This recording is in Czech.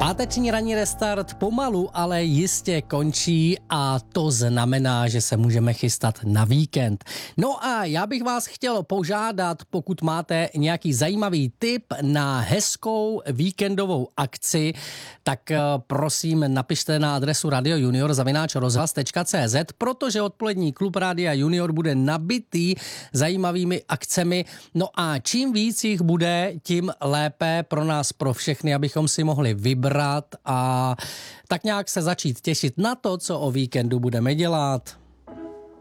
Páteční ranní restart pomalu, ale jistě končí a to znamená, že se můžeme chystat na víkend. No a já bych vás chtěl požádat, pokud máte nějaký zajímavý tip na hezkou víkendovou akci, tak prosím napište na adresu radiojunior@rozhlas.cz, protože odpolední klub Rádia Junior bude nabitý zajímavými akcemi. No a čím víc jich bude, tím lépe pro nás, pro všechny, abychom si mohli vybrat a tak nějak se začít těšit na to, co o víkendu budeme dělat.